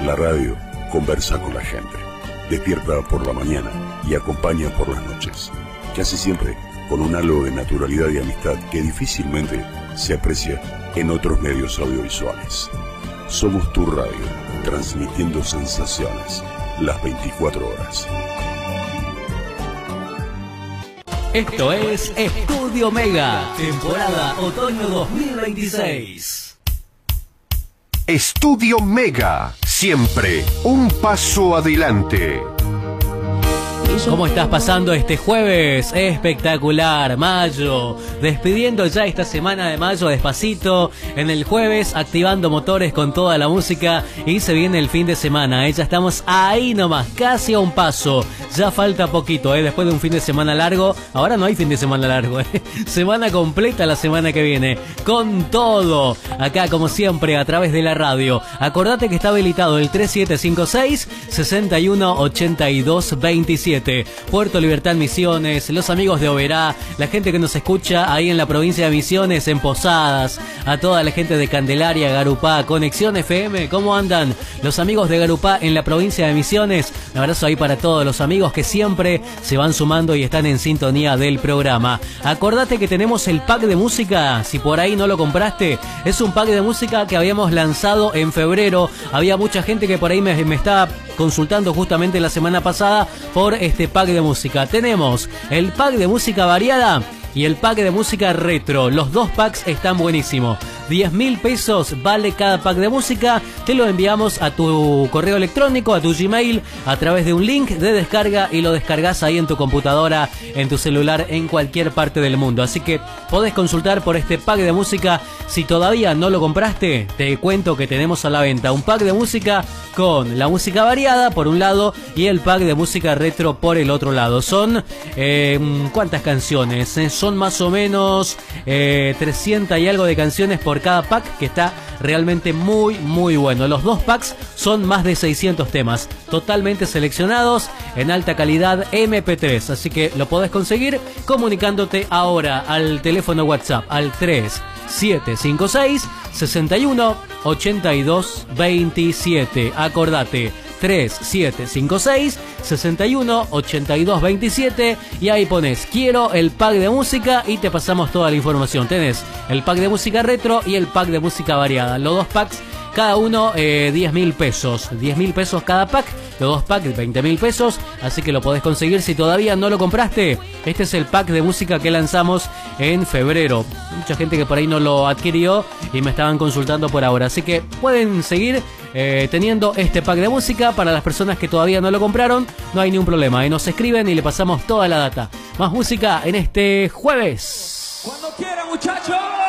La radio conversa con la gente, despierta por la mañana y acompaña por las noches, casi siempre con un halo de naturalidad y amistad que difícilmente se aprecia en otros medios audiovisuales. Somos tu radio, transmitiendo sensaciones las 24 horas. Esto es Estudio Mega, temporada otoño 2026. Estudio Mega, siempre un paso adelante. ¿Cómo estás pasando este jueves? Espectacular, mayo, despidiendo ya esta semana de mayo despacito, en el jueves activando motores con toda la música y se viene el fin de semana, ya estamos ahí nomás, casi a un paso, ya falta poquito, después de un fin de semana largo, ahora no hay fin de semana largo, semana completa la semana que viene, con todo, acá como siempre a través de la radio, acordate que está habilitado el 3756-618227. Puerto Libertad Misiones, los amigos de Oberá, la gente que nos escucha ahí en la provincia de Misiones, en Posadas, a toda la gente de Candelaria, Garupá, Conexión FM, ¿cómo andan? Los amigos de Garupá en la provincia de Misiones, un abrazo ahí para todos los amigos que siempre se van sumando y están en sintonía del programa. Acordate que tenemos el pack de música, si por ahí no lo compraste, es un pack de música que habíamos lanzado en febrero, había mucha gente que por ahí me estaba consultando justamente la semana pasada por este pack de música. Tenemos el pack de música variada y el pack de música retro. Los dos packs están buenísimos. 10.000 pesos vale cada pack de música. Te lo enviamos a tu correo electrónico, a tu Gmail, a través de un link de descarga y lo descargas ahí en tu computadora, en tu celular, en cualquier parte del mundo. Así que podés consultar por este pack de música. Si todavía no lo compraste, te cuento que tenemos a la venta un pack de música con la música variada por un lado y el pack de música retro por el otro lado. Son, ¿cuántas canciones? Son más o menos 300 y algo de canciones por cada pack, que está realmente muy muy bueno. Los dos packs son más de 600 temas, totalmente seleccionados en alta calidad MP3, así que lo podés conseguir comunicándote ahora al teléfono WhatsApp al 3756-618227. Acordate, 3756-618227 y ahí pones quiero el pack de música y te pasamos toda la información. Tenés el pack de música retro y el pack de música variada, los dos packs cada uno 10.000 pesos, 10.000 pesos cada pack, los dos packs 20.000 pesos, así que lo podés conseguir si todavía no lo compraste. Este es el pack de música que lanzamos en febrero, mucha gente que por ahí no lo adquirió y me estaban consultando por ahora, así que pueden seguir teniendo este pack de música. Para las personas que todavía no lo compraron, no hay ningún problema, nos escriben y le pasamos toda la data. Más música en este jueves. Cuando quieran, muchachos.